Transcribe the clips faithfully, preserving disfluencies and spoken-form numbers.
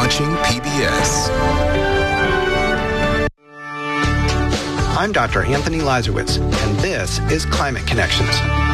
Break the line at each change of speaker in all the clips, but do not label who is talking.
watching P B S.
I'm Doctor Anthony Lazarowitz, and this is Climate Connections.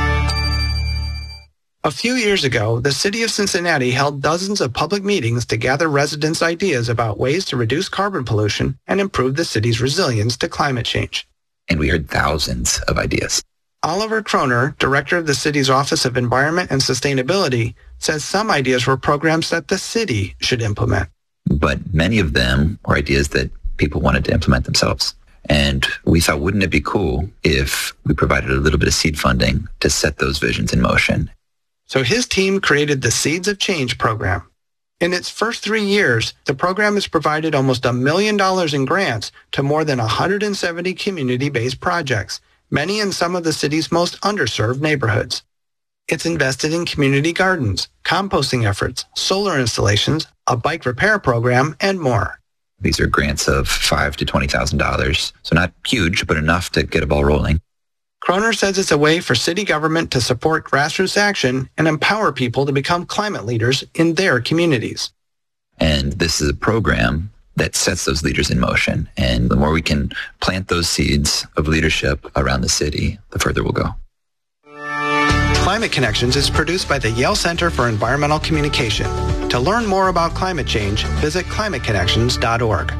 A few years ago, the city of Cincinnati held dozens of public meetings to gather residents' ideas about ways to reduce carbon pollution and improve the city's resilience to climate change.
And we heard thousands of ideas.
Oliver Kroner, director of the city's Office of Environment and Sustainability, says some ideas were programs that the city should implement.
But many of them were ideas that people wanted to implement themselves. And we thought, wouldn't it be cool if we provided a little bit of seed funding to set those visions in motion?
So his team created the Seeds of Change program. In its first three years, the program has provided almost a million dollars in grants to more than one hundred seventy community-based projects, many in some of the city's most underserved neighborhoods. It's invested in community gardens, composting efforts, solar installations, a bike repair program, and more.
These are grants of five thousand to twenty thousand dollars, so not huge, but enough to get a ball rolling.
Kroner says it's a way for city government to support grassroots action and empower people to become climate leaders in their communities.
And this is a program that sets those leaders in motion. And the more we can plant those seeds of leadership around the city, the further we'll go.
Climate Connections is produced by the Yale Center for Environmental Communication. To learn more about climate change, visit climate connections dot org.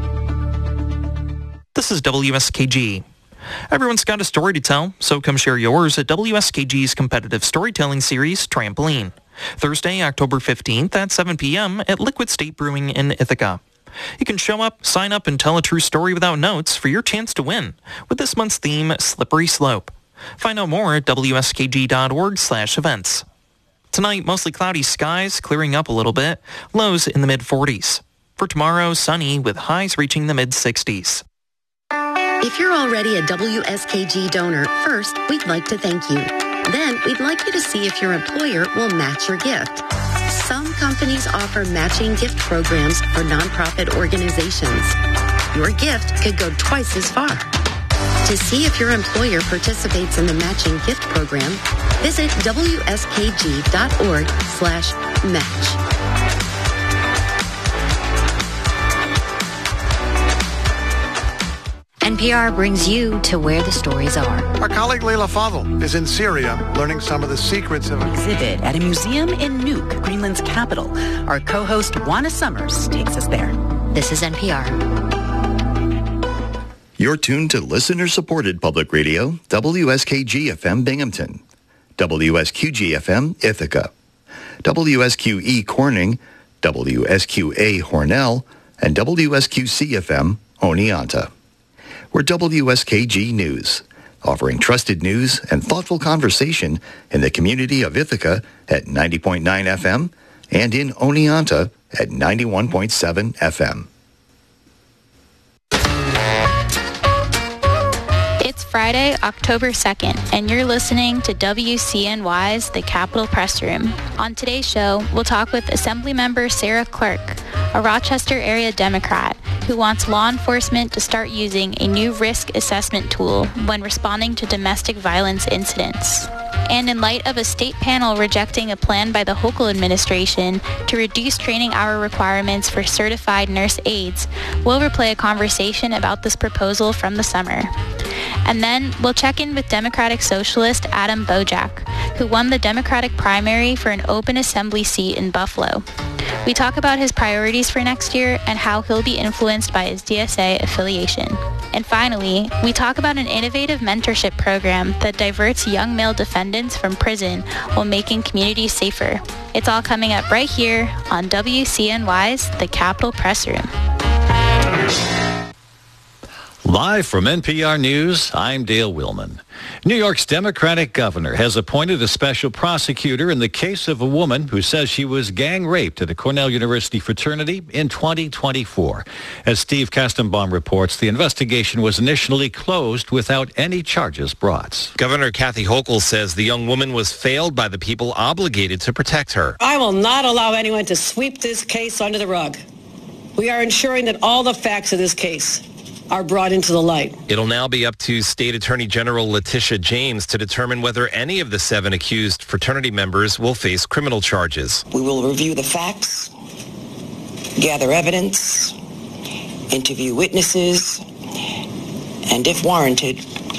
This is W S K G. Everyone's got a story to tell, so come share yours at W S K G's competitive storytelling series, Trampoline. Thursday, October fifteenth at seven p.m. at Liquid State Brewing in Ithaca. You can show up, sign up, and tell a true story without notes for your chance to win with this month's theme, Slippery Slope. Find out more at W S K G dot org slash events. Tonight, mostly cloudy skies, clearing up a little bit, lows in the mid forties. For tomorrow, sunny with highs reaching the mid sixties.
If you're already a W S K G donor, first, we'd like to thank you. Then, we'd like you to see if your employer will match your gift. Some companies offer matching gift programs for nonprofit organizations. Your gift could go twice as far. To see if your employer participates in the matching gift program, visit W S K G dot org slash match.
N P R brings you to where the stories are.
Our colleague Leila Fadel is in Syria learning some of the secrets of...
Exhibit at a museum in Nuuk, Greenland's capital. Our co-host Juana Summers takes us there.
This is N P R.
You're tuned to listener-supported public radio, W S K G F M Binghamton, W S Q G F M Ithaca, W S Q E Corning, W S Q A Hornell, and W S Q C F M Oneonta. We're W S K G News, offering trusted news and thoughtful conversation in the community of Ithaca at ninety point nine F M and in Oneonta at ninety-one point seven F M.
It's Friday, October second, and you're listening to W C N Y's The Capitol Press Room. On today's show, we'll talk with Assemblymember Sarah Clark, a Rochester area Democrat who wants law enforcement to start using a new risk assessment tool when responding to domestic violence incidents. And in light of a state panel rejecting a plan by the Hochul administration to reduce training hour requirements for certified nurse aides, we'll replay a conversation about this proposal from the summer. And then we'll check in with Democratic Socialist Adam Bojack, who won the Democratic primary for an open assembly seat in Buffalo. We talk about his priorities for next year and how he'll be influenced by his D S A affiliation. And finally, we talk about an innovative mentorship program that diverts young male defendants from prison while making communities safer. It's all coming up right here on W C N Y's The Capitol Press Room.
Live from N P R News, I'm Dale Willman. New York's Democratic governor has appointed a special prosecutor in the case of a woman who says she was gang raped at a Cornell University fraternity in twenty twenty-four. As Steve Kastenbaum reports, the investigation was initially closed without any charges brought.
Governor Kathy Hochul says the young woman was failed by the people obligated to protect her.
I will not allow anyone to sweep this case under the rug. We are ensuring that all the facts of this case are brought into the light.
It'll now be up to State Attorney General Letitia James to determine whether any of the seven accused fraternity members will face criminal charges.
We will review the facts
gather evidence, interview witnesses, and if warranted,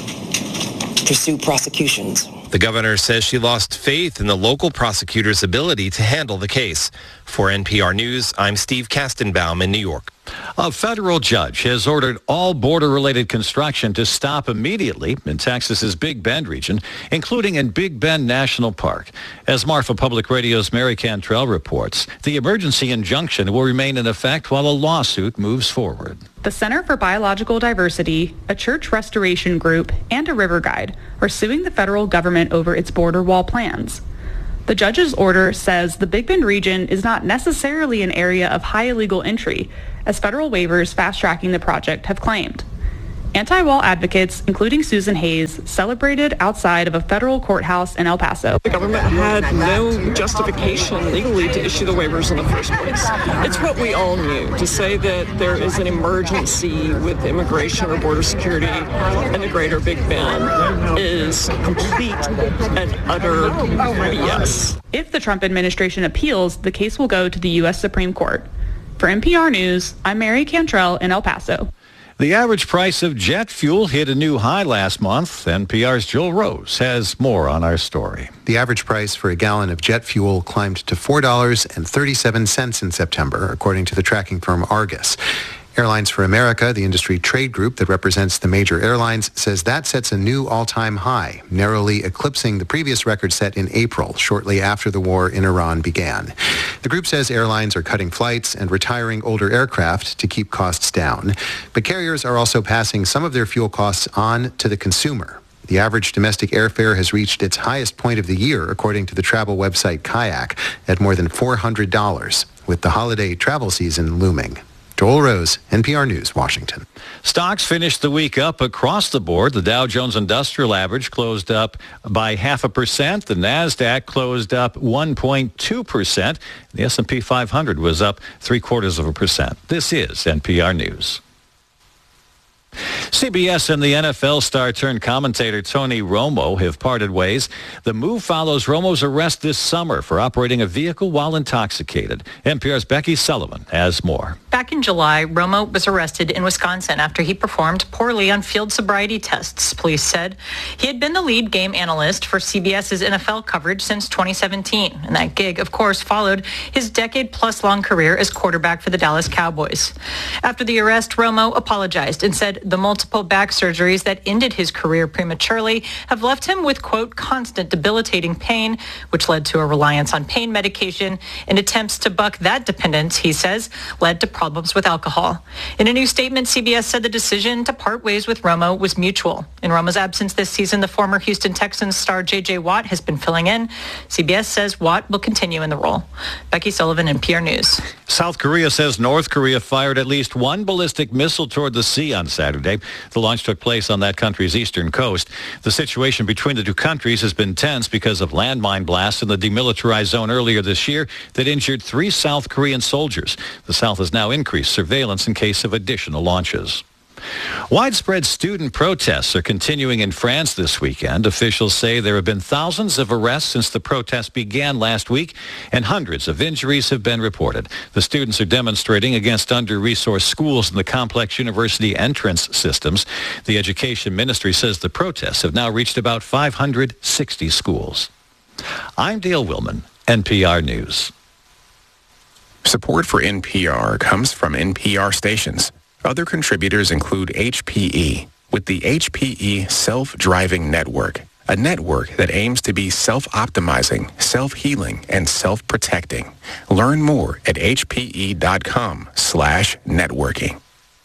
pursue prosecutions.
The governor says she lost faith in the local prosecutor's ability to handle the case. For N P R News, I'm Steve Kastenbaum in New York.
A federal judge has ordered all border-related construction to stop immediately in Texas's Big Bend region, including in Big Bend National Park. As Marfa Public Radio's Mary Cantrell reports, the emergency injunction will remain in effect while a lawsuit moves forward.
The Center for Biological Diversity, a church restoration group, and a river guide are suing the federal government over its border wall plans. The judge's order says the Big Bend region is not necessarily an area of high illegal entry, as federal waivers fast-tracking the project have claimed. Anti-wall advocates, including Susan Hayes, celebrated outside of a federal courthouse in El Paso.
The government had no justification legally to issue the waivers in the first place. It's what we all knew. To say that there is an emergency with immigration or border security in the greater Big Bend is complete and utter B S.
If the Trump administration appeals, the case will go to the U S Supreme Court. For N P R News, I'm Mary Cantrell in El Paso.
The average price of jet fuel hit a new high last month. N P R's Joel Rose has more on our story.
The average price for a gallon of jet fuel climbed to four dollars and thirty-seven cents in September, according to the tracking firm Argus. Airlines for America, the industry trade group that represents the major airlines, says that sets a new all-time high, narrowly eclipsing the previous record set in April, shortly after the war in Iran began. The group says airlines are cutting flights and retiring older aircraft to keep costs down. But carriers are also passing some of their fuel costs on to the consumer. The average domestic airfare has reached its highest point of the year, according to the travel website Kayak, at more than four hundred dollars, with the holiday travel season looming. Joel Rose, N P R News, Washington.
Stocks finished the week up across the board. The Dow Jones Industrial Average closed up by half a percent. The NASDAQ closed up one point two percent. The S and P five hundred was up three quarters of a percent. This is N P R News. C B S and the N F L star turned commentator Tony Romo have parted ways. The move follows Romo's arrest this summer for operating a vehicle while intoxicated. N P R's Becky Sullivan has more.
Back in July, Romo was arrested in Wisconsin after he performed poorly on field sobriety tests, police said. He had been the lead game analyst for CBS's N F L coverage since twenty seventeen, and that gig, of course, followed his decade-plus long career as quarterback for the Dallas Cowboys. After the arrest, Romo apologized and said the multiple back surgeries that ended his career prematurely have left him with, quote, constant debilitating pain, which led to a reliance on pain medication, and attempts to buck that dependence, he says, led to problems with alcohol. In a new statement, C B S said the decision to part ways with Romo was mutual. In Romo's absence this season, the former Houston Texans star J J Watt has been filling in. C B S says Watt will continue in the role. Becky Sullivan, N P R News.
South Korea says North Korea fired at least one ballistic missile toward the sea on Saturday. The launch took place on that country's eastern coast. The situation between the two countries has been tense because of landmine blasts in the demilitarized zone earlier this year that injured three South Korean soldiers. The South has now increased surveillance in case of additional launches. Widespread student protests are continuing in France this weekend. Officials say there have been thousands of arrests since the protests began last week, and hundreds of injuries have been reported. The students are demonstrating against under-resourced schools and the complex university entrance systems. The Education Ministry says the protests have now reached about five hundred sixty schools. I'm Dale Willman, N P R News.
Support for N P R comes from N P R stations. Other contributors include H P E, with the H P E Self-Driving Network, a network that aims to be self-optimizing, self-healing, and self-protecting. Learn more at hpe.com slash networking.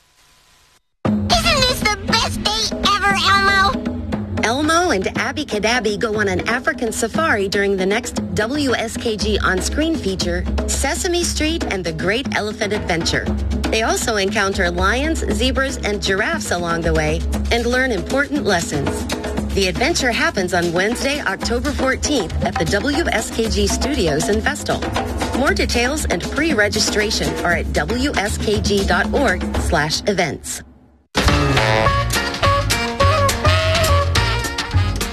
Isn't this the best day ever, Elmo?
Elmo and Abby Cadabby go on an African safari during the next W S K G on-screen feature, Sesame Street and the Great Elephant Adventure. They also encounter lions, zebras, and giraffes along the way and learn important lessons. The adventure happens on Wednesday, October fourteenth at the W S K G studios in Vestal. More details and pre-registration are at W S K G dot org slash events.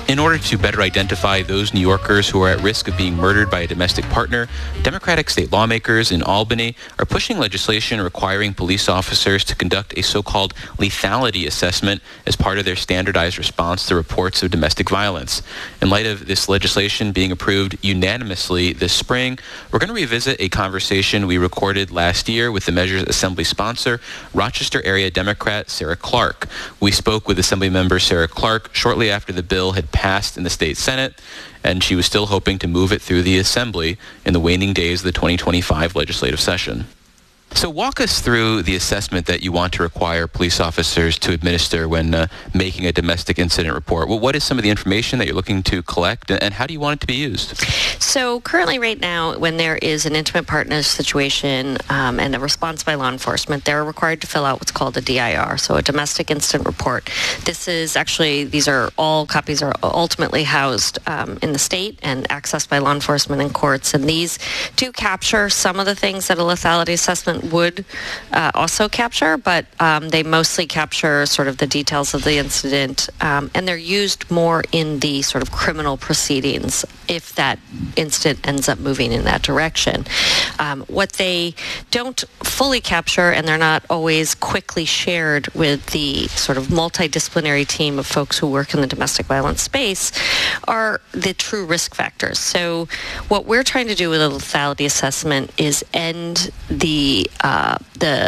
In order to better identify those New Yorkers who are at risk of being murdered by a domestic partner, Democratic state lawmakers in Albany are pushing legislation requiring police officers to conduct a so-called lethality assessment as part of their standardized response to reports of domestic violence. In light of this legislation being approved unanimously this spring, we're going to revisit a conversation we recorded last year with the measure's Assembly sponsor, Rochester area Democrat Sarah Clark. We spoke with Assemblymember Sarah Clark shortly after the bill had passed in the state Senate, and she was still hoping to move it through the Assembly in the waning days of the twenty twenty-five legislative session. So walk us through the assessment that you want to require police officers to administer when uh, making a domestic incident report. Well, what is some of the information that you're looking to collect, and how do you want it to be used?
So currently right now, when there is an intimate partner situation um, and a response by law enforcement, they're required to fill out what's called a D I R, so a domestic incident report. This is actually, these are all copies are ultimately housed um, in the state and accessed by law enforcement and courts, and these do capture some of the things that a lethality assessment would uh, also capture, but um, they mostly capture sort of the details of the incident, um, and they're used more in the sort of criminal proceedings if that incident ends up moving in that direction. Um, what they don't fully capture, and they're not always quickly shared with the sort of multidisciplinary team of folks who work in the domestic violence space, are the true risk factors. So what we're trying to do with a lethality assessment is end the uh, the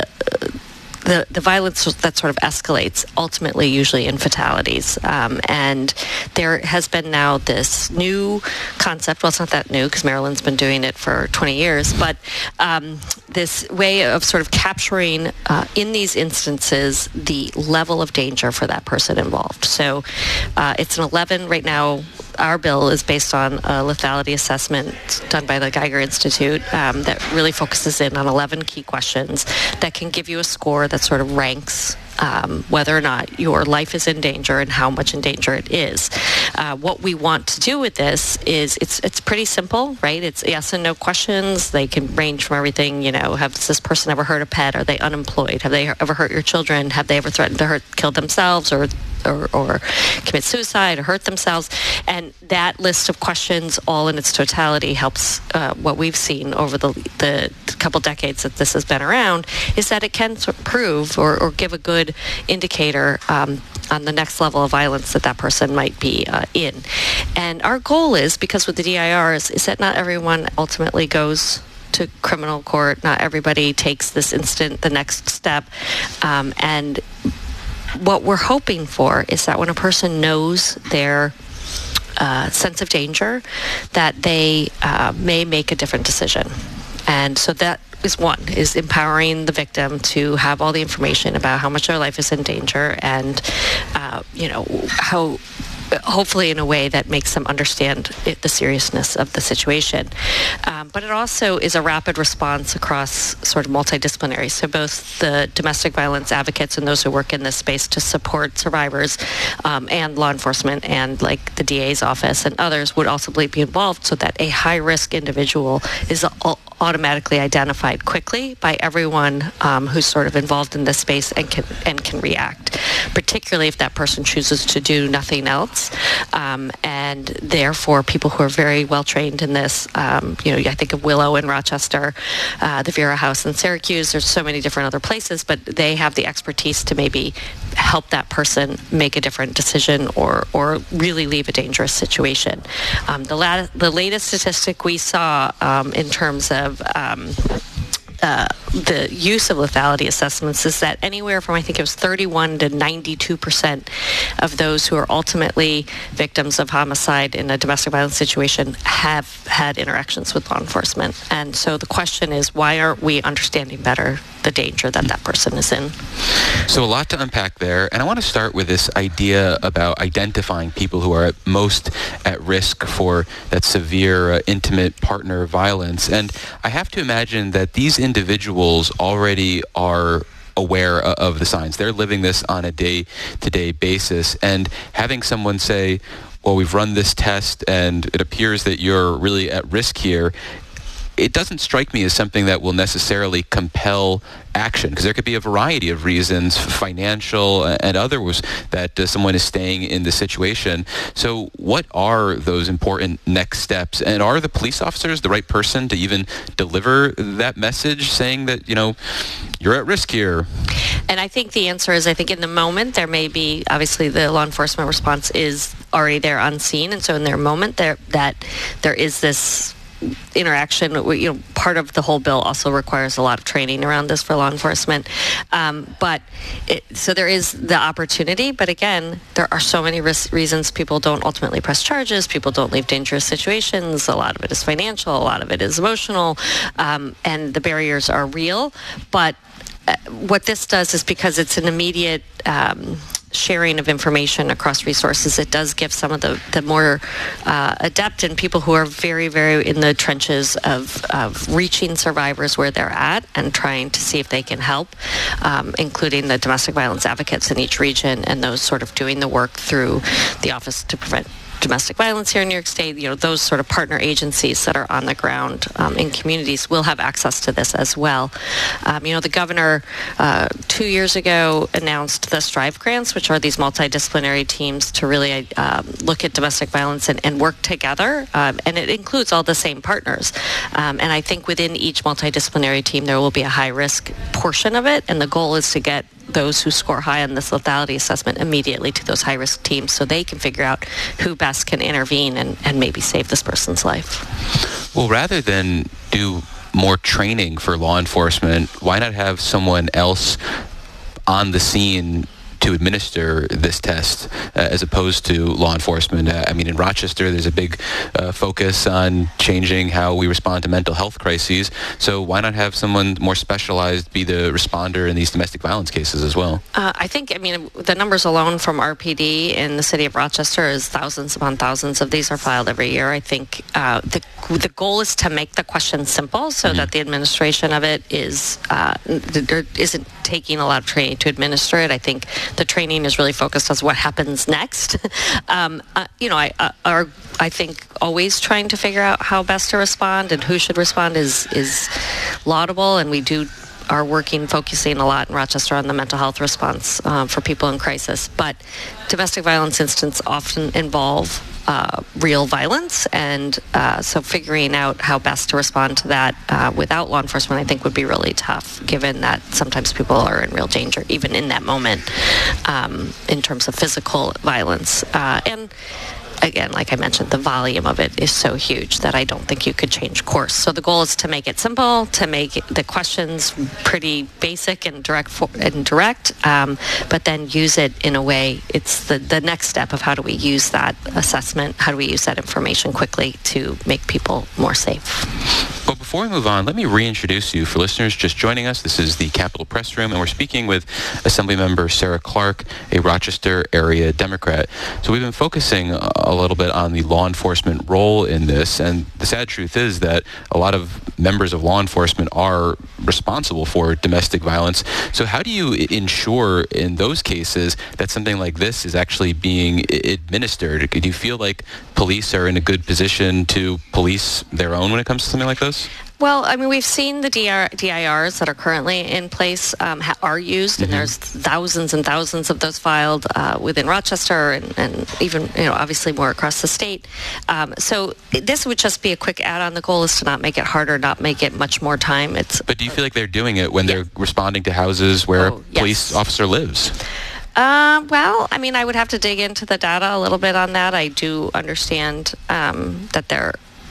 The, the violence that sort of escalates, ultimately usually in fatalities. Um, and there has been now this new concept, well, it's not that new because Maryland's been doing it for twenty years, but um, this way of sort of capturing uh, in these instances the level of danger for that person involved. So uh, it's an eleven right now. Our bill is based on a lethality assessment done by the Geiger Institute um, that really focuses in on eleven key questions that can give you a score that sort of ranks um, whether or not your life is in danger and how much in danger it is. Uh, what we want to do with this is it's it's pretty simple, right? It's yes and no questions. They can range from everything, you know, has this person ever hurt a pet? Are they unemployed? Have they ever hurt your children? Have they ever threatened to hurt, kill themselves or Or, or commit suicide or hurt themselves? And that list of questions all in its totality helps uh, what we've seen over the, the couple decades that this has been around is that it can sort of prove or, or give a good indicator um, on the next level of violence that that person might be uh, in. And our goal is, because with the D I Rs, is that not everyone ultimately goes to criminal court. Not everybody takes this incident the next step. Um, and what we're hoping for is that when a person knows their uh, sense of danger, that they uh, may make a different decision. And so that is one, is empowering the victim to have all the information about how much their life is in danger and, uh, you know, how hopefully in a way that makes them understand it, the seriousness of the situation. Um, but it also is a rapid response across sort of multidisciplinary. So both the domestic violence advocates and those who work in this space to support survivors um, and law enforcement and like the D A's office and others would also be involved so that a high-risk individual is all automatically identified quickly by everyone um, who's sort of involved in this space and can and can react, particularly if that person chooses to do nothing else. Um, and therefore, people who are very well trained in this, um, you know, I think of Willow in Rochester, uh, the Vera House in Syracuse. There's so many different other places, but they have the expertise to maybe help that person make a different decision or or really leave a dangerous situation. Um, the la- the latest statistic we saw um, in terms of um, Uh, the use of lethality assessments is that anywhere from, I think it was thirty-one to ninety-two percent of those who are ultimately victims of homicide in a domestic violence situation have had interactions with law enforcement. And so the question is, why aren't we understanding better the danger that that person is in?
So a lot to unpack there. And I want to start with this idea about identifying people who are at most at risk for that severe uh, intimate partner violence. And I have to imagine that these individuals already are aware of the signs. They're living this on a day-to-day basis. And having someone say, well, we've run this test and it appears that you're really at risk here, it doesn't strike me as something that will necessarily compel action, because there could be a variety of reasons, financial and others, that uh, someone is staying in the situation. So what are those important next steps? And are the police officers the right person to even deliver that message saying that, you know, you're at risk here?
And I think the answer is, I think in the moment there may be, obviously the law enforcement response is already there on scene, and so in their moment there that there is this interaction. You know, part of the whole bill also requires a lot of training around this for law enforcement. Um, but it, so there is the opportunity, but again, there are so many ris- reasons people don't ultimately press charges. People don't leave dangerous situations. A lot of it is financial. A lot of it is emotional. Um, and the barriers are real. But uh, what this does is, because it's an immediate um, sharing of information across resources, it does give some of the, the more uh, adept and people who are very, very in the trenches of, of reaching survivors where they're at and trying to see if they can help, um, including the domestic violence advocates in each region and those sort of doing the work through the Office to Prevent Domestic Violence here in New York State. You know, those sort of partner agencies that are on the ground um, in communities will have access to this as well. Um, you know, the governor uh, two years ago announced the STRIVE grants, which are these multidisciplinary teams to really um, look at domestic violence and, and work together. Um, and it includes all the same partners. Um, and I think within each multidisciplinary team, there will be a high-risk portion of it. And the goal is to get those who score high on this lethality assessment immediately to those high-risk teams so they can figure out who best can intervene and, and maybe save this person's life.
Well, rather than do more training for law enforcement, why not have someone else on the scene to administer this test uh, as opposed to law enforcement? Uh, I mean, in Rochester, there's a big uh, focus on changing how we respond to mental health crises. So why not have someone more specialized be the responder in these domestic violence cases as well?
Uh, I think, I mean, the numbers alone from R P D in the city of Rochester is thousands upon thousands of these are filed every year. I think uh, the the goal is to make the question simple so mm-hmm. that the administration of it is uh, there isn't taking a lot of training to administer it. I think the training is really focused on what happens next. um, uh, you know, I uh, are I think always trying to figure out how best to respond and who should respond is is laudable, and we do are working, focusing a lot in Rochester on the mental health response uh, for people in crisis. But domestic violence incidents often involve uh, real violence, and uh, so figuring out how best to respond to that uh, without law enforcement, I think, would be really tough, given that sometimes people are in real danger, even in that moment, um, in terms of physical violence. Uh, and Again, like I mentioned, the volume of it is so huge that I don't think you could change course. So the goal is to make it simple, to make the questions pretty basic and direct, for, and direct, um, but then use it in a way. It's the, the next step of how do we use that assessment, how do we use that information quickly to make people more safe.
Well, before we move on, let me reintroduce you for listeners just joining us. This is the Capitol Press Room, and we're speaking with Assemblymember Sarah Clark, a Rochester area Democrat. So we've been focusing a little bit on the law enforcement role in this, and the sad truth is that a lot of members of law enforcement are responsible for domestic violence. So how do you ensure in those cases that something like this is actually being administered? Do you feel like police are in a good position to police their own when it comes to something like this?
Well, I mean, we've seen the D R, D I Rs that are currently in place um, ha- are used, mm-hmm. and there's thousands and thousands of those filed uh, within Rochester, and, and even, you know, obviously more across the state. Um, so this would just be a quick add-on. The goal is to not make it harder, not make it much more time. It's.
But do you feel like they're doing it when yeah. they're responding to houses where
oh,
a police
yes.
officer lives?
Uh, well, I mean, I would have to dig into the data a little bit on that. I do understand um, that they're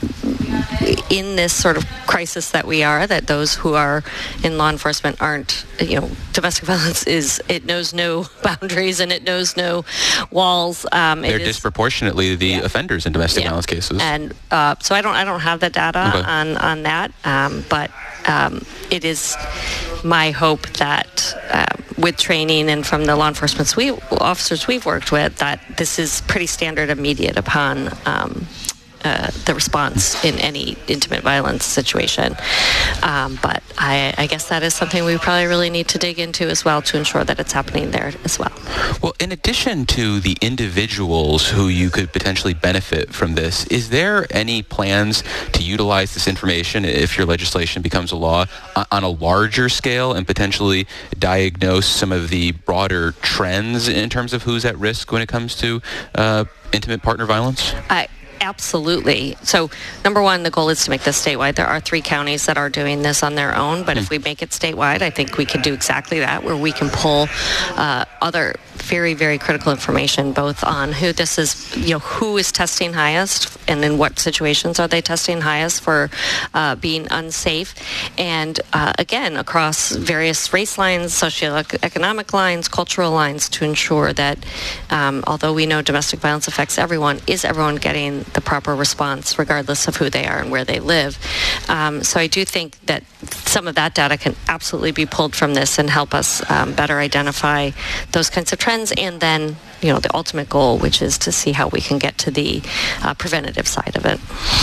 in this sort of crisis that we are, that those who are in law enforcement aren't, you know, domestic violence is, it knows no boundaries and it knows no walls. Um,
They're
it is,
disproportionately the yeah. offenders in domestic
yeah.
violence cases.
And uh, so I don't, I don't have the data okay. on, on that, um, but um, it is my hope that uh, with training and from the law enforcement we, officers we've worked with, that this is pretty standard immediate upon um, uh, the response in any intimate violence situation. Um, but I, I guess that is something we probably really need to dig into as well to ensure that it's happening there as well.
Well, in addition to the individuals who you could potentially benefit from this, is there any plans to utilize this information if your legislation becomes a law on a larger scale and potentially diagnose some of the broader trends in terms of who's at risk when it comes to uh, intimate partner violence?
I Absolutely. So, number one, the goal is to make this statewide. There are three counties that are doing this on their own, but mm. if we make it statewide, I think we could do exactly that, where we can pull uh, other very, very critical information, both on who this is, you know, who is testing highest and in what situations are they testing highest for uh, being unsafe. And uh, again, across various race lines, socioeconomic lines, cultural lines, to ensure that um, although we know domestic violence affects everyone, is everyone getting the proper response regardless of who they are and where they live. Um, so I do think that some of that data can absolutely be pulled from this and help us um, better identify those kinds of trends, and then, you know, the ultimate goal, which is to see how we can get to the uh, preventative side of it.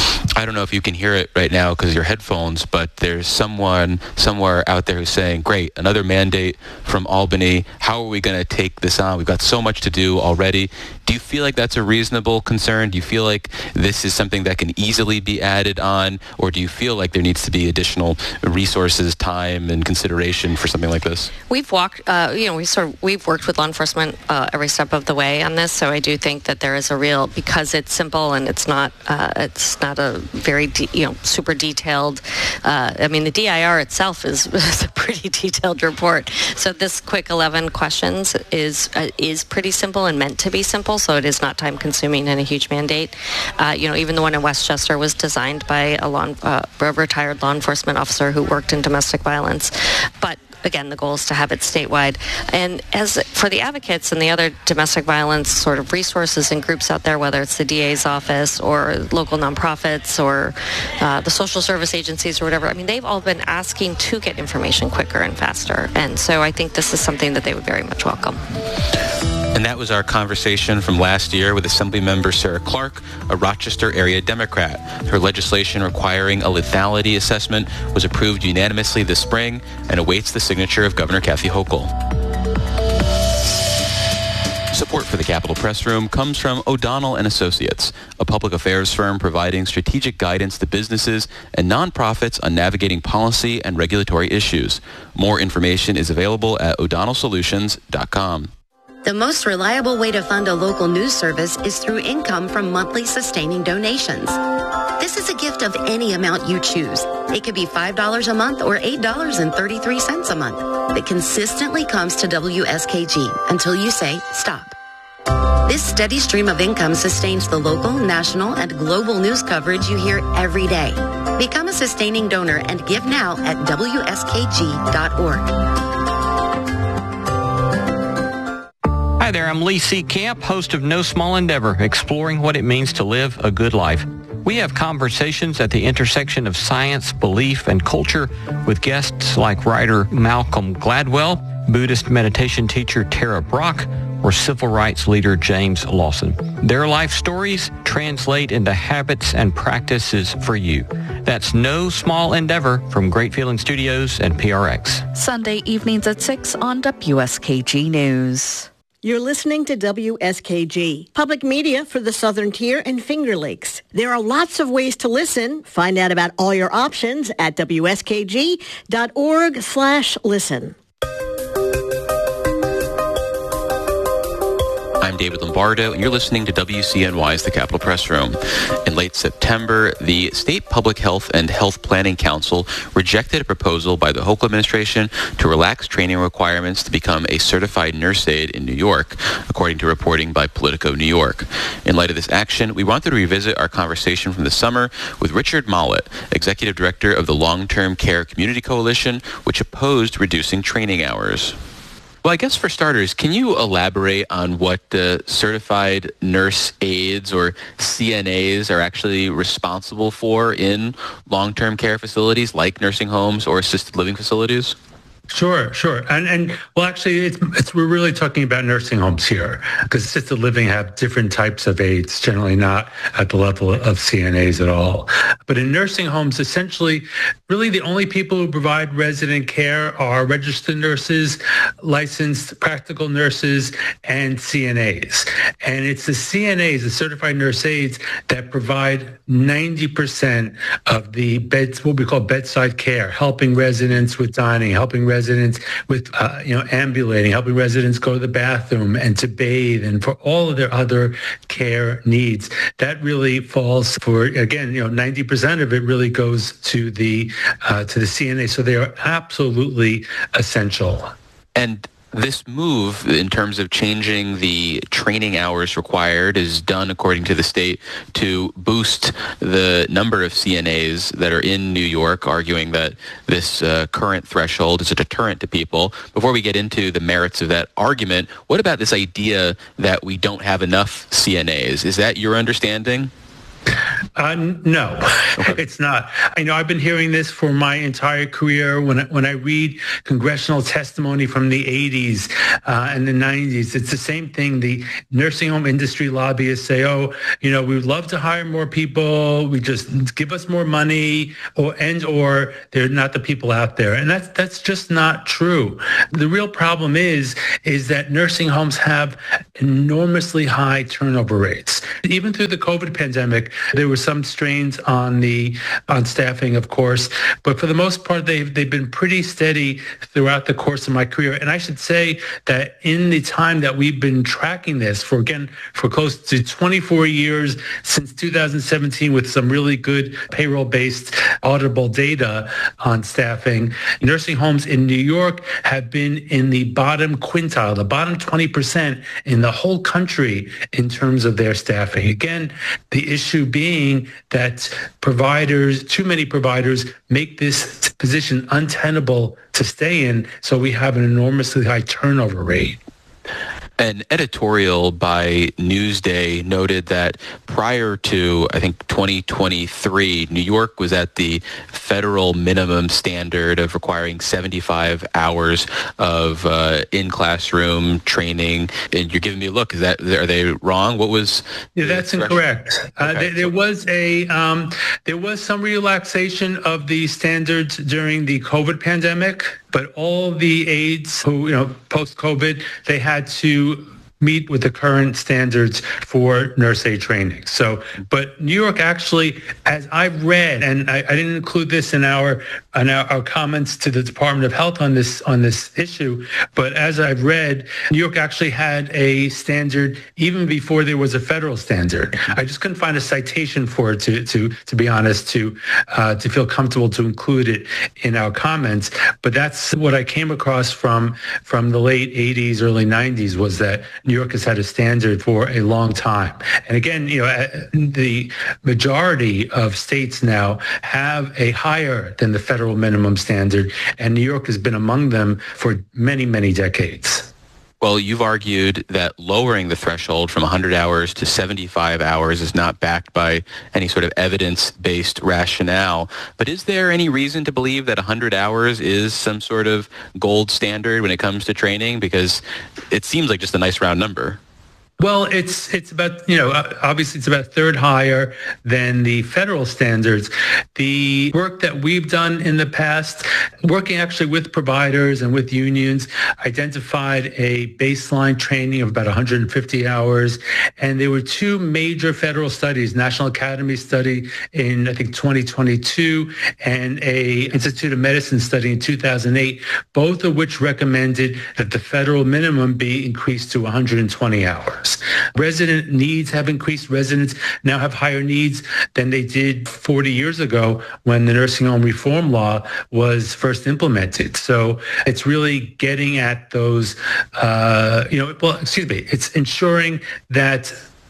I don't know if you can hear it right now because of your headphones, but there's someone somewhere out there who's saying, great, another mandate from Albany. How are we going to take this on? We've got so much to do already. Do you feel like that's a reasonable concern? Do you feel like this is something that can easily be added on? Or do you feel like there needs to be additional resources, time, and consideration for something like this?
We've walked, uh, you know, we sort of, we've worked with law enforcement uh, every step of the way on this, so I do think that there is a real, because it's simple and it's not, uh, it's not a very, de- you know, super detailed, uh, I mean, the D I R itself is, is a pretty detailed report. So this quick eleven questions is uh, is pretty simple and meant to be simple, so it is not time consuming and a huge mandate. Uh, you know, even the one in Westchester was designed by a, law, uh, a retired law enforcement officer who worked in domestic violence. But again, the goal is to have it statewide. And as for the advocates and the other domestic violence sort of resources and groups out there, whether it's the D A's office or local nonprofits or uh, the social service agencies or whatever, I mean, they've all been asking to get information quicker and faster. And so I think this is something that they would very much welcome.
And that was our conversation from last year with Assemblymember Sarah Clark, a Rochester area Democrat. Her legislation requiring a lethality assessment was approved unanimously this spring and awaits the signature of Governor Kathy Hochul. Support for the Capitol Press Room comes from O'Donnell and Associates, a public affairs firm providing strategic guidance to businesses and nonprofits on navigating policy and regulatory issues. More information is available at o'donnell solutions dot com.
The most reliable way to fund a local news service is through income from monthly sustaining donations. This is a gift of any amount you choose. It could be five dollars a month or eight dollars and thirty-three cents a month. That consistently comes to W S K G until you say stop. This steady stream of income sustains the local, national, and global news coverage you hear every day. Become a sustaining donor and give now at W S K G dot org.
Hi there, I'm Lee C. Camp, host of No Small Endeavor, exploring what it means to live a good life. We have conversations at the intersection of science, belief, and culture with guests like writer Malcolm Gladwell, Buddhist meditation teacher Tara Brach, or civil rights leader James Lawson. Their life stories translate into habits and practices for you. That's No Small Endeavor from Great Feeling Studios and P R X.
Sunday evenings at six on W S K G News.
You're listening to W S K G, public media for the Southern Tier and Finger Lakes. There are lots of ways to listen. Find out about all your options at W S K G dot org slash listen.
I'm David Lombardo, and you're listening to W C N Y's The Capitol Press Room. In late September, the State Public Health and Health Planning Council rejected a proposal by the Hochul administration to relax training requirements to become a certified nurse aide in New York, according to reporting by Politico New York. In light of this action, we wanted to revisit our conversation from the summer with Richard Mollett, Executive Director of the Long-Term Care Community Coalition, which opposed reducing training hours. Well, I guess for starters, can you elaborate on what the certified nurse aides or C N As are actually responsible for in long-term care facilities like nursing homes or assisted living facilities?
Sure, sure. And, and well, actually, it's, it's, we're really talking about nursing homes here because assisted living have different types of aides, generally not at the level of C N As at all. But in nursing homes, essentially, really the only people who provide resident care are registered nurses, licensed practical nurses, and C N As. And it's the C N As, the certified nurse aides, that provide ninety percent of the beds, what we call bedside care, helping residents with dining, helping residents with, uh, you know, ambulating, helping residents go to the bathroom and to bathe, and for all of their other care needs. That really falls for, again, you know, ninety percent of it really goes to the uh, to the C N A. So they are absolutely essential.
And this move in terms of changing the training hours required is done, according to the state, to boost the number of C N As that are in New York, arguing that this uh, current threshold is a deterrent to people. Before we get into the merits of that argument, what about this idea that we don't have enough C N As? Is that your understanding?
Uh, no, okay. It's not. I know I've been hearing this for my entire career. When I, when I read congressional testimony from the eighties uh, and the nineties, it's the same thing. The nursing home industry lobbyists say, oh, you know, we would love to hire more people. We just give us more money, or and or they're not the people out there. And that's that's just not true. The real problem is, is that nursing homes have enormously high turnover rates. Even through the COVID pandemic, there were some strains on the on staffing, of course, but for the most part, they've they've been pretty steady throughout the course of my career. And I should say that in the time that we've been tracking this for again for close to twenty-four years, since two thousand seventeen, with some really good payroll-based auditable data on staffing, nursing homes in New York have been in the bottom quintile, the bottom twenty percent in the whole country in terms of their staffing. Again, the issue being that providers, too many providers, make this position untenable to stay in, so we have an enormously high turnover rate.
An editorial by Newsday noted that prior to, I think, twenty twenty-three, New York was at the federal minimum standard of requiring seventy-five hours of uh, in-classroom training. And you're giving me a look. Is that, are they wrong? What was?
Yeah, that's incorrect. Uh, okay. there, there was a um, there was some relaxation of the standards during the COVID pandemic, but all the aides who, you know, post-COVID, they had to meet with the current standards for nurse aid training. So, but New York actually, as I've read, and I, I didn't include this in our in our, our comments to the Department of Health on this on this issue, but as I've read, New York actually had a standard even before there was a federal standard. I just couldn't find a citation for it to to to be honest, to uh, to feel comfortable to include it in our comments. But that's what I came across from from the late eighties, early nineties, was that New York has had a standard for a long time. And again, you know, the majority of states now have a higher than the federal minimum standard, and New York has been among them for many, many decades.
Well, you've argued that lowering the threshold from one hundred hours to seventy-five hours is not backed by any sort of evidence-based rationale. But is there any reason to believe that one hundred hours is some sort of gold standard when it comes to training? Because it seems like just a nice round number.
Well, it's it's about, you know, obviously it's about a third higher than the federal standards. The work that we've done in the past, working actually with providers and with unions, identified a baseline training of about one hundred fifty hours. And there were two major federal studies, National Academy study in, I think, twenty twenty-two, and a Institute of Medicine study in two thousand eight, both of which recommended that the federal minimum be increased to one hundred twenty hours. Resident needs have increased. Residents now have higher needs than they did forty years ago when the nursing home reform law was first implemented. So it's really getting at those, uh, you know, well, excuse me, it's ensuring that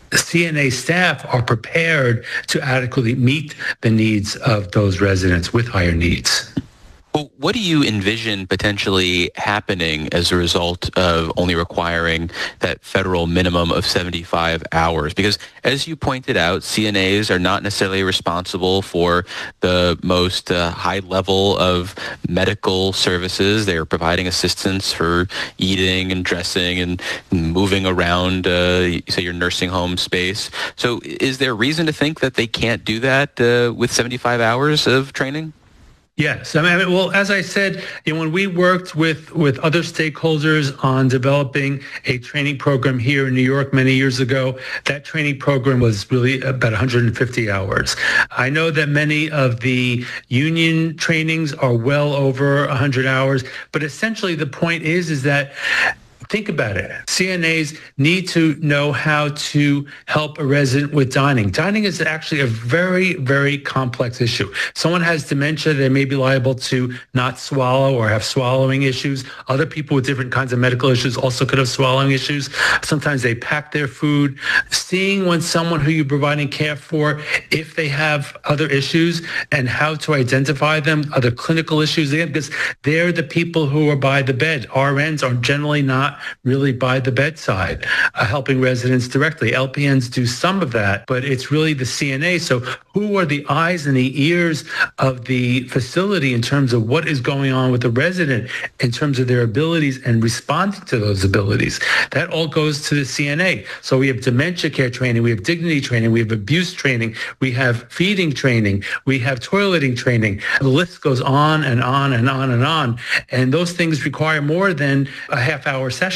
C N A staff are prepared to adequately meet the needs of those residents with higher needs.
Well, what do you envision potentially happening as a result of only requiring that federal minimum of seventy-five hours? Because as you pointed out, C N As are not necessarily responsible for the most uh, high level of medical services. They are providing assistance for eating and dressing and moving around, uh, say, your nursing home space. So is there reason to think that they can't do that uh, with seventy-five hours of training?
Yes. I mean, well, as I said, you know, when we worked with, with other stakeholders on developing a training program here in New York many years ago, that training program was really about one hundred fifty hours. I know that many of the union trainings are well over one hundred hours, but essentially the point is, is that think about it. C N As need to know how to help a resident with dining. Dining is actually a very, very complex issue. Someone has dementia, they may be liable to not swallow or have swallowing issues. Other people with different kinds of medical issues also could have swallowing issues. Sometimes they pack their food. Seeing when someone who you're providing care for, if they have other issues and how to identify them, other clinical issues, because they're the people who are by the bed. R Ns are generally not really by the bedside, uh, helping residents directly. L P Ns do some of that, but it's really the C N A. So who are the eyes and the ears of the facility in terms of what is going on with the resident, in terms of their abilities and responding to those abilities? That all goes to the C N A. So we have dementia care training, we have dignity training, we have abuse training, we have feeding training, we have toileting training. The list goes on and on and on and on. And those things require more than a half hour session.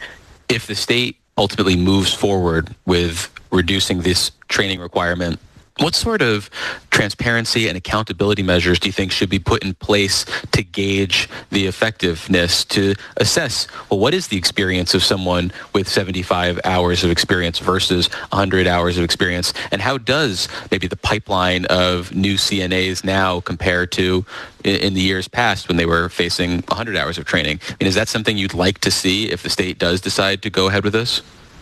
If the state ultimately moves forward with reducing this training requirement, what sort of transparency and accountability measures do you think should be put in place to gauge the effectiveness, to assess, well, what is the experience of someone with seventy-five hours of experience versus one hundred hours of experience? And how does maybe the pipeline of new C N As now compare to in, in the years past when they were facing one hundred hours of training? I mean, is that something you'd like to see if the state does decide to go ahead with this?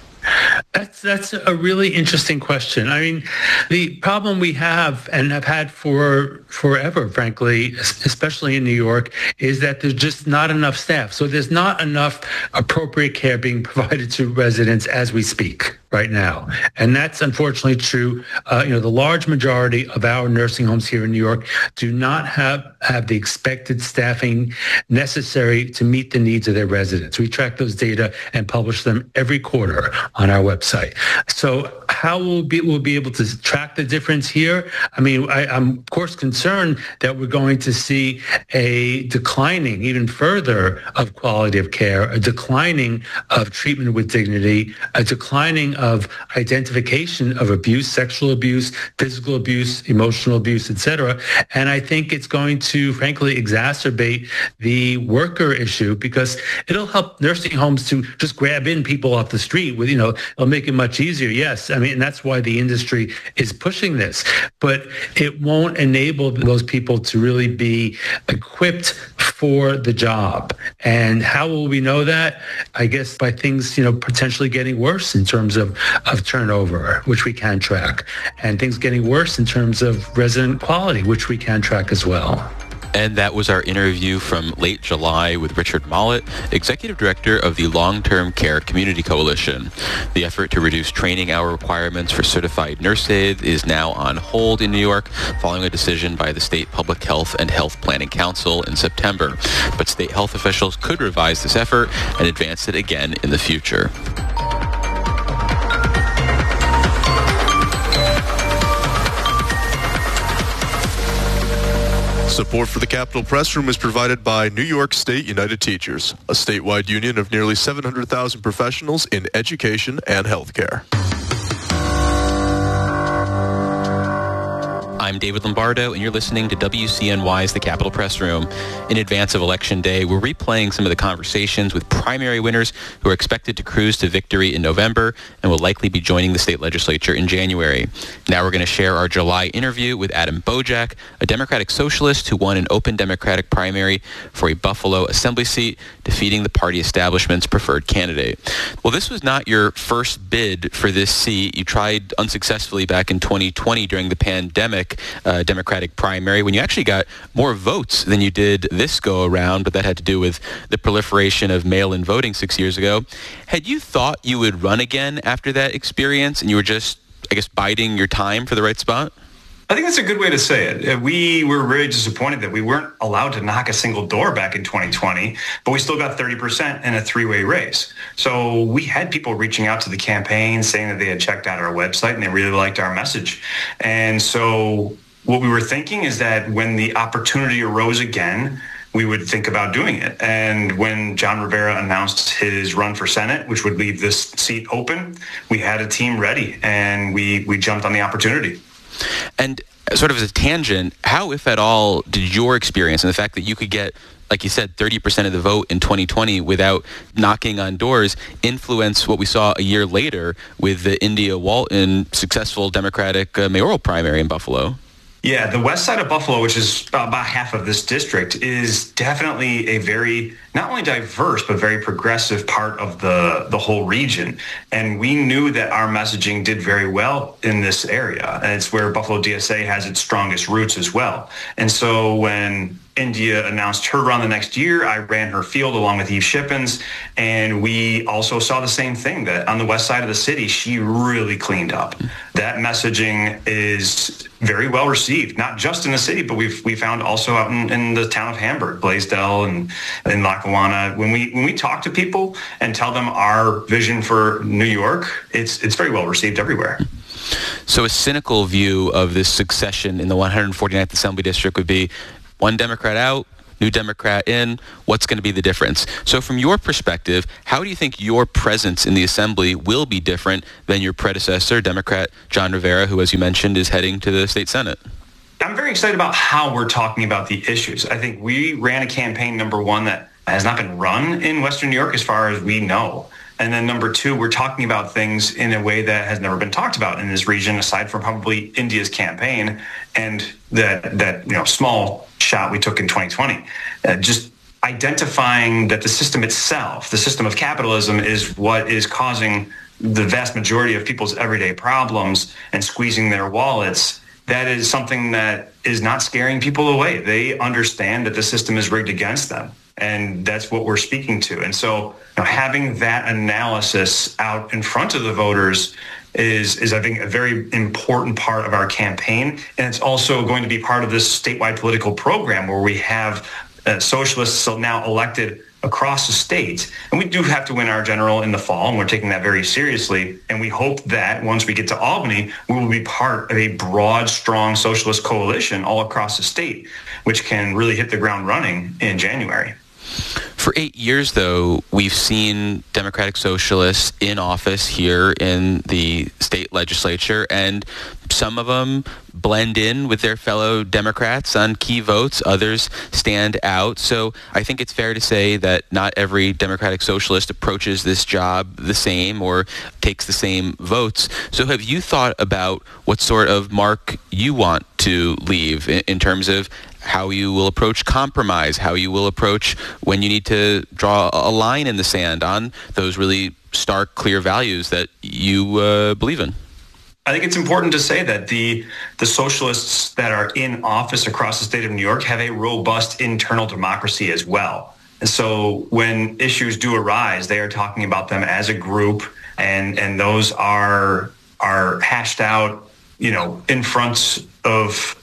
That's that's a really interesting question. I mean, the problem we have and have had for forever, frankly, especially in New York, is that there's just not enough staff. So there's not enough appropriate care being provided to residents as we speak right now. And that's unfortunately true. Uh, you know, the large majority of our nursing homes here in New York do not have, have the expected staffing necessary to meet the needs of their residents. We track those data and publish them every quarter on our website. So how will we will be able to track the difference here? I mean, I, I'm of course concerned that we're going to see a declining even further of quality of care, a declining of treatment with dignity, a declining of identification of abuse, sexual abuse, physical abuse, emotional abuse, et cetera. And I think it's going to, frankly, exacerbate the worker issue because it'll help nursing homes to just grab in people off the street with, you know, it'll make it much easier. Yes. I mean, and that's why the industry is pushing this, but it won't enable those people to really be equipped for the job. And how will we know that? I guess by things, you know, potentially getting worse in terms of, of turnover, which we can track, and things getting worse in terms of resident quality, which we can track as well.
And that was our interview from late July with Richard Mollett, Executive Director of the Long-Term Care Community Coalition. The effort to reduce training hour requirements for certified nurse aides is now on hold in New York following a decision by the State Public Health and Health Planning Council in September. But state health officials could revise this effort and advance it again in the future.
Support for the Capitol Press Room is provided by New York State United Teachers, a statewide union of nearly seven hundred thousand professionals in education and healthcare.
I'm David Lombardo, and you're listening to W C N Y's The Capitol Press Room. In advance of Election Day, we're replaying some of the conversations with primary winners who are expected to cruise to victory in November and will likely be joining the state legislature in January. Now we're going to share our July interview with Adam Bojack, a Democratic socialist who won an open Democratic primary for a Buffalo assembly seat, defeating the party establishment's preferred candidate. Well, this was not your first bid for this seat. You tried unsuccessfully back in twenty twenty during the pandemic. quick uh, Democratic primary when you actually got more votes than you did this go around, but that had to do with the proliferation of mail-in voting six years ago. Had you thought you would run again after that experience and you were just, I guess, biding your time for the right spot?
I think that's a good way to say it. We were very disappointed that we weren't allowed to knock a single door back in twenty twenty, but we still got thirty percent in a three-way race. So we had people reaching out to the campaign saying that they had checked out our website and they really liked our message. And so what we were thinking is that when the opportunity arose again, we would think about doing it. And when John Rivera announced his run for Senate, which would leave this seat open, we had a team ready and we, we jumped on the opportunity.
And sort of as a tangent, how, if at all, did your experience and the fact that you could get, like you said, thirty percent of the vote in twenty twenty without knocking on doors influence what we saw a year later with the India Walton successful Democratic uh, mayoral primary in Buffalo?
Yeah, the west side of Buffalo, which is about half of this district, is definitely a very, not only diverse, but very progressive part of the, the whole region. And we knew that our messaging did very well in this area. And it's where Buffalo D S A has its strongest roots as well. And so when India announced her run the next year, I ran her field along with Eve Shippens, and we also saw the same thing, that on the west side of the city, she really cleaned up. That messaging is very well received, not just in the city, but we've we found also out in, in the town of Hamburg, Blaisdell, and in Lackawanna. When we when we talk to people and tell them our vision for New York, it's it's very well received everywhere.
So a cynical view of this succession in the one hundred forty-ninth Assembly District would be one Democrat out, new Democrat in. What's going to be the difference? So from your perspective, how do you think your presence in the Assembly will be different than your predecessor, Democrat John Rivera, who, as you mentioned, is heading to the state Senate?
I'm very excited about how we're talking about the issues. I think we ran a campaign, number one, that has not been run in Western New York as far as we know. And then number two, we're talking about things in a way that has never been talked about in this region, aside from probably India's campaign and that that you know small shot we took in twenty twenty. Uh, just identifying that the system itself, the system of capitalism, is what is causing the vast majority of people's everyday problems and squeezing their wallets. That is something that is not scaring people away. They understand that the system is rigged against them. And that's what we're speaking to. And so you know, having that analysis out in front of the voters is, is, I think, a very important part of our campaign. And it's also going to be part of this statewide political program where we have uh, socialists now elected across the state. And we do have to win our general in the fall, and we're taking that very seriously. And we hope that once we get to Albany, we will be part of a broad, strong socialist coalition all across the state, which can really hit the ground running in January.
For eight years, though, we've seen Democratic Socialists in office here in the state legislature, and some of them blend in with their fellow Democrats on key votes. Others stand out. So I think it's fair to say that not every Democratic Socialist approaches this job the same or takes the same votes. So have you thought about what sort of mark you want to leave in, in terms of how you will approach compromise, how you will approach when you need to draw a line in the sand on those really stark, clear values that you uh, believe in?
I think it's important to say that the the socialists that are in office across the state of New York have a robust internal democracy as well. And so when issues do arise, they are talking about them as a group, and and those are are hashed out, you know, in front of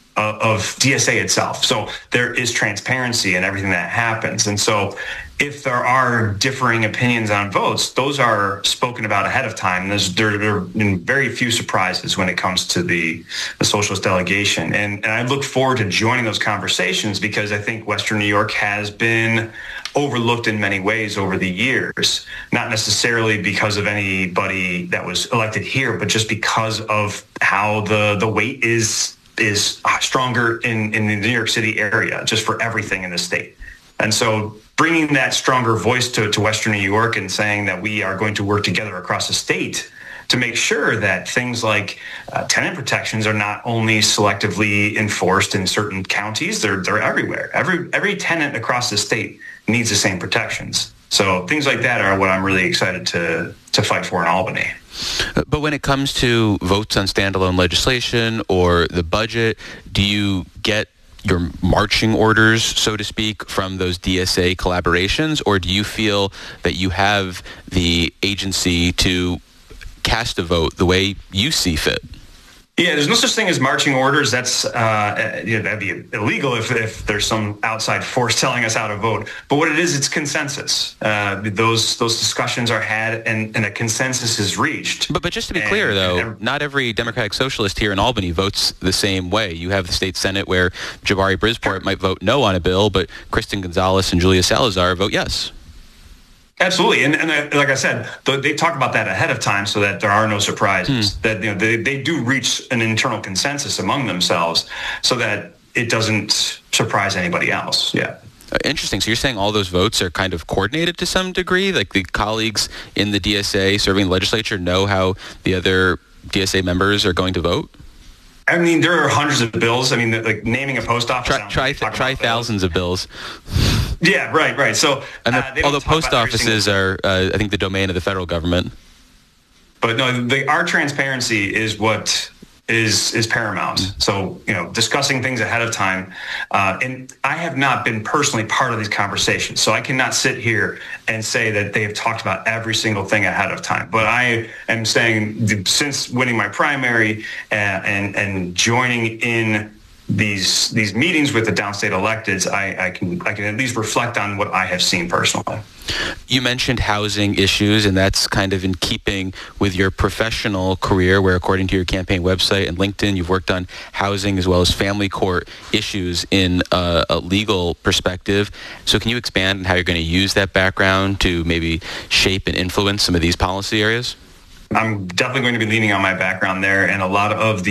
of D S A itself. So there is transparency in everything that happens. And so if there are differing opinions on votes, those are spoken about ahead of time. There's, there, there have been very few surprises when it comes to the, the socialist delegation. And, and I look forward to joining those conversations because I think Western New York has been overlooked in many ways over the years, not necessarily because of anybody that was elected here, but just because of how the, the weight is is stronger in, in the New York City area, just for everything in the state. And so bringing that stronger voice to, to Western New York and saying that we are going to work together across the state to make sure that things like uh, tenant protections are not only selectively enforced in certain counties, they're, they're everywhere. Every, every tenant across the state needs the same protections. So things like that are what I'm really excited to to fight for in Albany.
But when it comes to votes on standalone legislation or the budget, do you get your marching orders, so to speak, from those D S A collaborations, or do you feel that you have the agency to cast a vote the way you see fit?
Yeah, there's no such thing as marching orders. That's uh, yeah, that'd be illegal if, if there's some outside force telling us how to vote. But what it is, it's consensus. Uh, those those discussions are had, and, and a consensus is reached.
But but just to be
and,
clear, though,
and,
not every Democratic Socialist here in Albany votes the same way. You have the state Senate where Jabari Brisport might vote no on a bill, but Kristen Gonzalez and Julia Salazar vote yes.
Absolutely, and, and uh, like I said, th- they talk about that ahead of time so that there are no surprises. Hmm. That you know they, they do reach an internal consensus among themselves, so that it doesn't surprise anybody else. Yeah.
Uh, interesting. So you're saying all those votes are kind of coordinated to some degree? Like the colleagues in the D S A serving the legislature know how the other D S A members are going to vote?
I mean, there are hundreds of bills. I mean, like naming a post office.
Try, try, th- try thousands of bills.
Yeah, right, right. So,
and the,
uh,
although post offices are, uh, I think, the domain of the federal government.
But no, the, our transparency is what is is paramount. Mm-hmm. So, you know, discussing things ahead of time. Uh, and I have not been personally part of these conversations, so I cannot sit here and say that they have talked about every single thing ahead of time. But I am saying, since winning my primary and and, and joining in these these meetings with the downstate electeds, I, I can I can at least reflect on what I have seen personally.
You mentioned housing issues, and that's kind of in keeping with your professional career, where according to your campaign website and LinkedIn, you've worked on housing as well as family court issues in a, a legal perspective. So can you expand on how you're going to use that background to maybe shape and influence some of these policy areas?
I'm definitely going to be leaning on my background there, and a lot of the